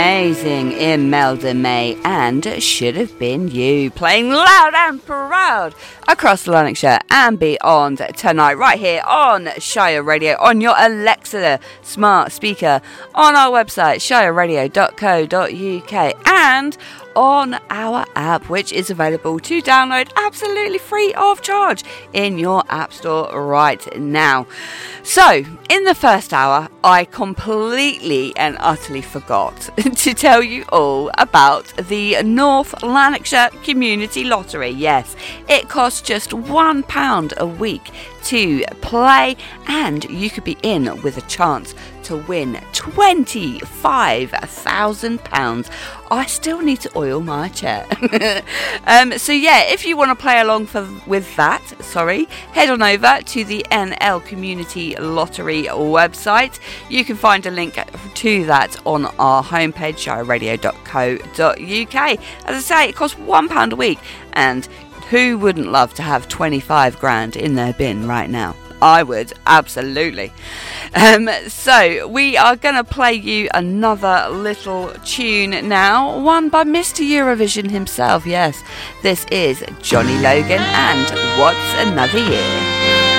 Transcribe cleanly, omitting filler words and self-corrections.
amazing Imelda May and Should Have Been You, playing loud and proud across Lanarkshire and beyond tonight, right here on Shire Radio, on your Alexa smart speaker, on our website shireradio.co.uk, and on our app, which is available to download absolutely free of charge in your app store right now. So, in the first hour, I completely and utterly forgot to tell you all about the North Lanarkshire Community Lottery. Yes, it costs just £1 a week to play, and you could be in with a chance to win £25,000. I still need to oil my chair. So yeah, if you want to play along with that, head on over to the NL Community Lottery website. You can find a link to that on our homepage, shireradio.co.uk. As I say, it costs £1 a week, and who wouldn't love to have 25 grand in their bin right now? I would, absolutely. So we are going to play you another little tune now, one by Mr. Eurovision himself. Yes, this is Johnny Logan and What's Another Year.